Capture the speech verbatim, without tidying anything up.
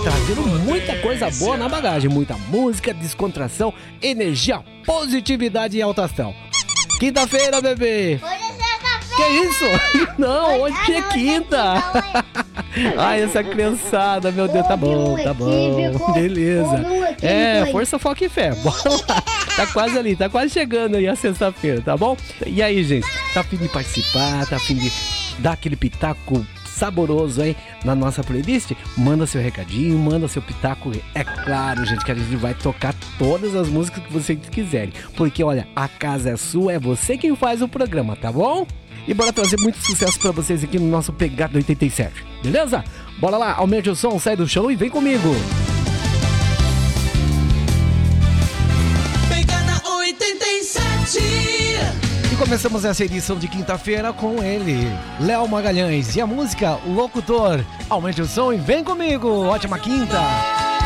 trazendo muita coisa boa na bagagem, muita música, descontração, energia, positividade e alto astral. Quinta-feira, bebê! Hoje é sexta-feira! Que isso? Não, hoje é quinta! Ai, essa criançada, meu Deus, tá bom, tá bom, beleza. É, força, foco e fé, bora lá. Tá quase ali, tá quase chegando aí a sexta-feira, tá bom? E aí, gente, tá afim de participar, tá afim de dar aquele pitaco saboroso aí na nossa playlist? Manda seu recadinho, manda seu pitaco. É claro, gente, que a gente vai tocar todas as músicas que vocês quiserem, porque olha, a casa é sua, é você quem faz o programa, tá bom? E bora trazer muito sucesso pra vocês aqui no nosso Pegada oitenta e sete, beleza? Bora lá, aumente o som, sai do chão e vem comigo! Pegada oitenta e sete. E começamos essa edição de quinta-feira com ele, Léo Magalhães, e a música Locutor. Aumente o som e vem comigo, ótima quinta!